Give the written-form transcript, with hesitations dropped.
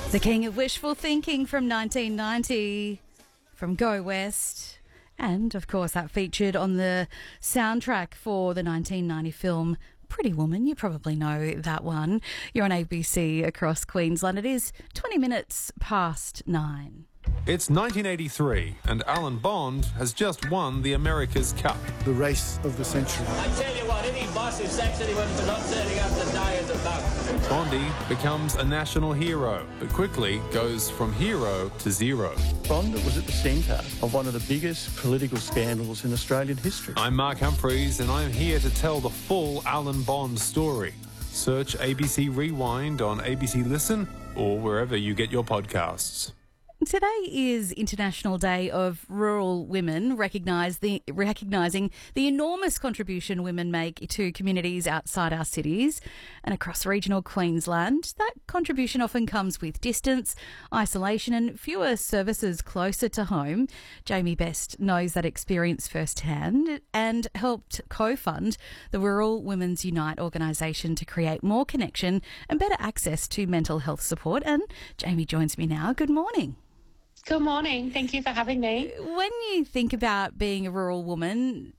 The king of wishful thinking from 1990, from Go West. And, of course, that featured on the soundtrack for the 1990 film Pretty Woman. You probably know that one. You're on ABC across Queensland. It is 20 minutes past 9. It's 1983 and Alan Bond has just won the America's Cup. The race of the century. I tell you what, any boss who sacks anyone for not turning up to die is a bug. Bondy becomes a national hero, but quickly goes from hero to zero. Bond was at the centre of one of the biggest political scandals in Australian history. I'm Mark Humphreys and I'm here to tell the full Alan Bond story. Search ABC Rewind on ABC Listen or wherever you get your podcasts. Today is International Day of Rural Women, recognising the enormous contribution women make to communities outside our cities and across regional Queensland. That contribution often comes with distance, isolation and fewer services closer to home. Jamie Best knows that experience firsthand and helped co-fund the Rural Women's Unite organisation to create more connection and better access to mental health support. And Jamie joins me now. Good morning. Good morning. Thank you for having me. When you think about being a rural woman,